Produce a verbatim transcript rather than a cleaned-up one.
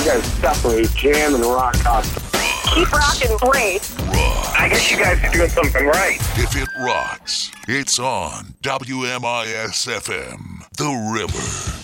You guys separate jam and rock concert. Keep rocking, Blade. Rock. I guess you guys are doing something right. If it rocks, it's on W M I S F M, The River.